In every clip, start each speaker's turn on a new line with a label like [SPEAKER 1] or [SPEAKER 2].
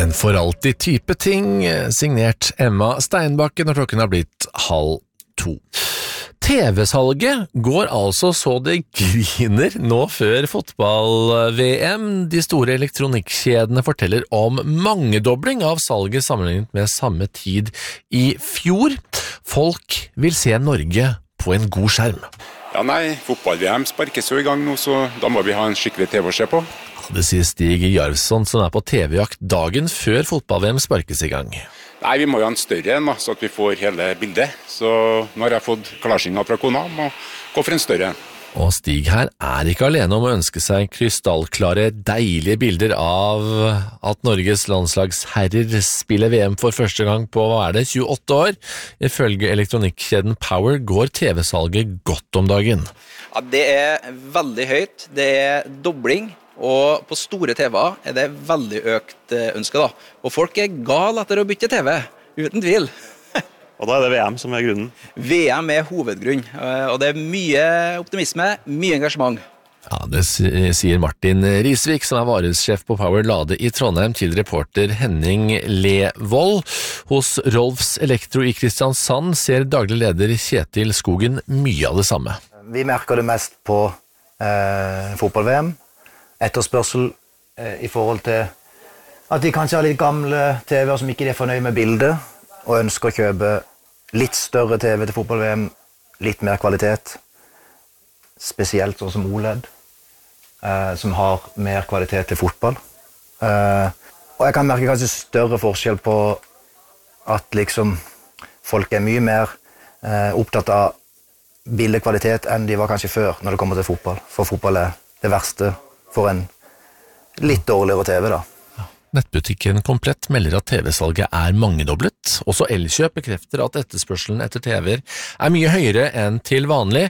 [SPEAKER 1] En for alltid type ting, signert Emma Steinbakke når klokken har blitt 1:30. TV-salget går altså så det griner nå før fotball-VM. De store elektronikkjedene forteller om mangedobling av salget sammenlignet med samme tid i fjor. Folk vil se Norge på en god skjerm.
[SPEAKER 2] Ja, nei, fotball-VM sparkes jo i gang nå, så da må vi ha en skikkelig TV å se på.
[SPEAKER 1] Det sier Stig Jarvsson, som på TV-jakt dagen før fotball-VM sparkes i gang.
[SPEAKER 2] Nei, vi må jo ha en større en, så at vi får hele bildet. Så nå har jeg fått klarsignal fra kona om å gå for en større.
[SPEAKER 1] Og Stig her ikke alene om å ønske seg krystallklare, deilige bilder av at Norges landslagsherrer spiller VM for første gang på, 28 år? Ifølge elektronikkjeden Power går TV-salget godt om dagen.
[SPEAKER 3] Ja, det veldig høyt, det dobling. Og på store TV-er det veldig økt ønske da. Og folk gal etter å bytte TV, uten tvil.
[SPEAKER 4] Og da det VM som grunnen?
[SPEAKER 3] VM hovedgrunn, og det mye optimisme, mye engasjement.
[SPEAKER 1] Ja, det sier Martin Risvik, som varehusjef på Power Lade i Trondheim, til reporter Henning Levold. Hos Rolfs Elektro i Kristiansand ser daglig leder Kjetil Skogen mye av det samme.
[SPEAKER 5] Vi merker det mest på fotball-VM. Etterspørsel i forhold til at de kanskje har litt gamle TV-er som ikke er fornøyd med bildet, og ønsker å kjøpe litt større TV til fotball-VM, litt mer kvalitet, spesielt sånn som OLED, som har mer kvalitet til fotball. Og jeg kan merke kanskje større forskjell på at liksom folk mye mer opptatt av bildekvalitet enn de var kanskje før når det kommer til fotball. For fotball det verste for en litt dårligere TV da.
[SPEAKER 1] Nettbutikken Komplett melder at TV-salget mangedoblet. Også Elkjøp bekrefter at etterspørselen etter TV-er mye høyere enn til vanlig.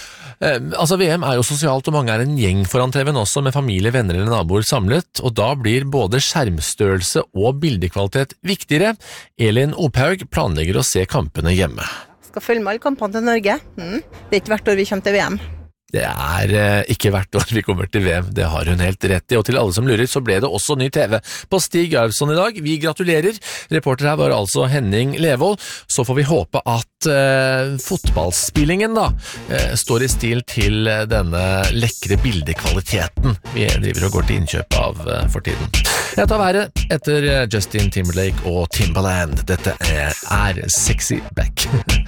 [SPEAKER 1] VM jo sosialt, og mange en gjeng foran TV-en også, med familie, venner eller naboer samlet, og da blir både skjermstørrelse og bildekvalitet viktigere. Elin Ophaug planlegger å se kampene hjemme.
[SPEAKER 6] Skal følge med alle kampene til Norge. Det ikke hvert år vi kommer til VM.
[SPEAKER 1] Det ikke hvert år vi kommer til VM, det har hun helt rett i, og til alle som lurer så ble det også ny TV på Stig Jarvsson i dag. Vi gratulerer. Reporter her var altså Henning Levold. Så får vi håpe at fotballspillingen da står i stil til denne lekre bildekvaliteten vi driver og går til innkjøp av for tiden. Jeg tar været etter Justin Timberlake og Timbaland. Dette Sexy Back.